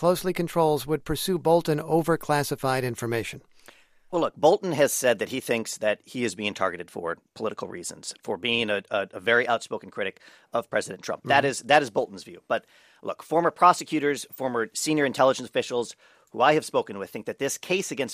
closely controls would pursue Bolton over classified information? Well, look, Bolton has said that he thinks that he is being targeted for political reasons, for being a very outspoken critic of President Trump. Mm-hmm. That is Bolton's view. But look, former prosecutors, former senior intelligence officials who I have spoken with think that this case against